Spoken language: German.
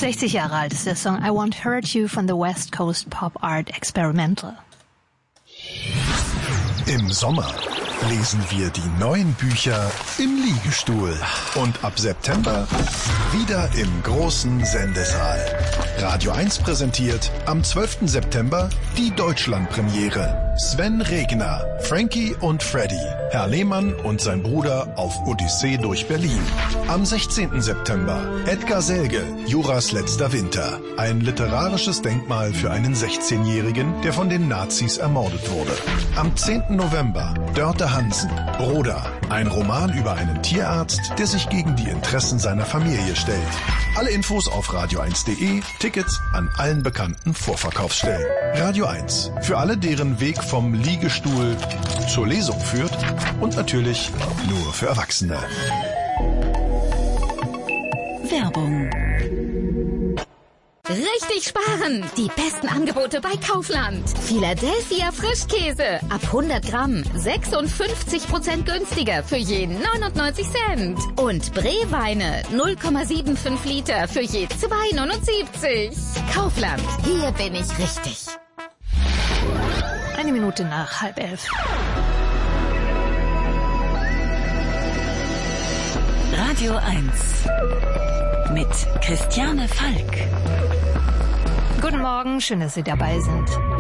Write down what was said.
60 Jahre alt ist der Song I Won't Hurt You von The West Coast Pop Art Experimental. Im Sommer lesen wir die neuen Bücher im Liegestuhl. Und ab September wieder im großen Sendesaal. Radio 1 präsentiert am 12. September die Deutschlandpremiere. Sven Regner, Frankie und Freddy, Herr Lehmann und sein Bruder auf Odyssee durch Berlin. Am 16. September Edgar Selge, Juras letzter Winter. Ein literarisches Denkmal für einen 16-Jährigen, der von den Nazis ermordet wurde. Am 10. November Dörte Hansen, Broder. Ein Roman über einen Tierarzt, der sich gegen die Interessen seiner Familie stellt. Alle Infos auf radio1.de, Tickets an allen bekannten Vorverkaufsstellen. Radio 1, für alle, deren Weg vom Liegestuhl zur Lesung führt und natürlich nur für Erwachsene. Werbung. Richtig sparen! Die besten Angebote bei Kaufland. Philadelphia Frischkäse ab 100 Gramm 56% günstiger für je 99 Cent. Und Breweine 0,75 Liter für je 2,79. Kaufland, hier bin ich richtig. 1 Minute nach 10:30. Radio 1 mit Christiane Falk. Guten Morgen, schön, dass Sie dabei sind.